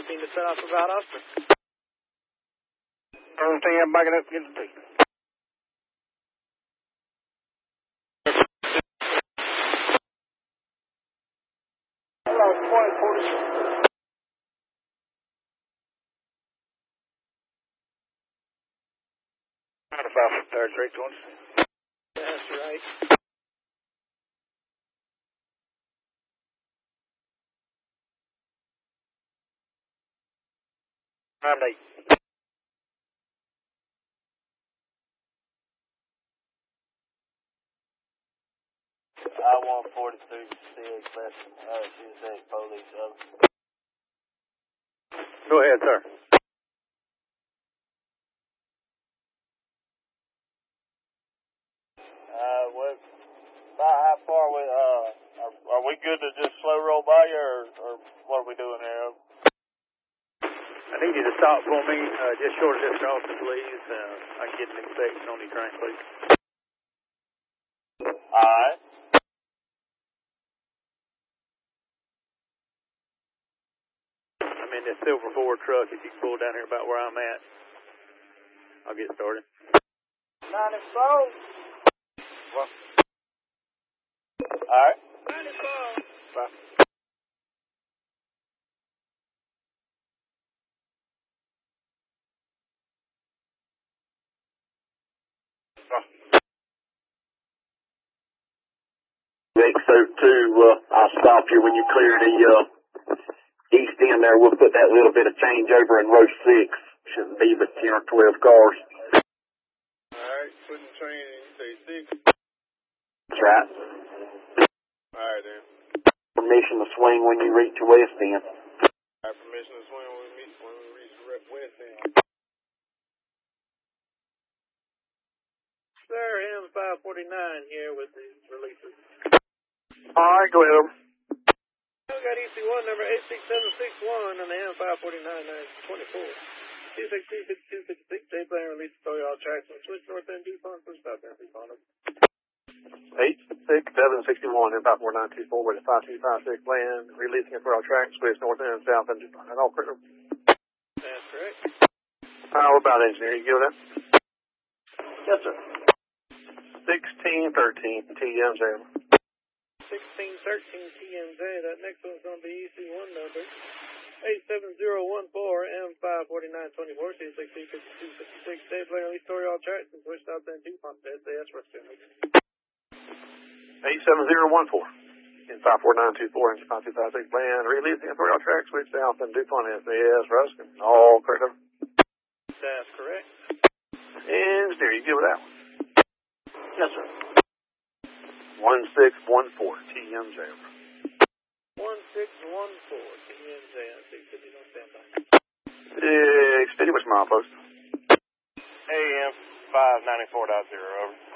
anything to set off about Austin. Everything I'm backing up against the tree. Hello, 2040. 95 3rd Street, 20. That's right. I'm Nate. I-142-6, CSX police over. Go ahead, sir. Well, about how far are we good to just slow roll by you, or what are we doing here? I need you to stop for me, just short of this crossing, please. I can get an inspection on your train, please. Alright. I'm in this silver Ford truck. If you can pull down here about where I'm at, I'll get started. 94. What? Alright. 94. Bye. XO2, I'll stop you when you clear the east end there. We'll put that little bit of changeover in row 6. Shouldn't be but 10 or 12 cars. Alright, putting train in, you say 6? That's right. Alright then. Permission to swing when you reach the west end. Alright, permission to swing when we reach the west end. Sir, M549 here with the releases. Alright, go ahead. I've got EC1 number 86761 and the M549 924. 2625256, J plane release to all tracks on switch north end DuPont, switch south end DuPont. 86761 and 54924 with a 5256 land, releasing it for our tracks, switch north end, south end, DuPont. And all correct. That's correct. What about engineering? You give that? Yes, sir. 1613 TMZ. 1613 TMJ. That next one's going to be EC1 number 87014 M54924 C6C5256 J plane release to all tracks and switch south end DuPont SAS Western. 87014 in 54924 and 5256 land, releasing it for our tracks, switch south and DuPont SAS Ruskin. All correct. That's correct. Engineer, you give that one? Yes, sir. 1614 TMZ. 1614 TMJ. I see city's on standby. Xfinity, what's your mile post? AM 594.0 over.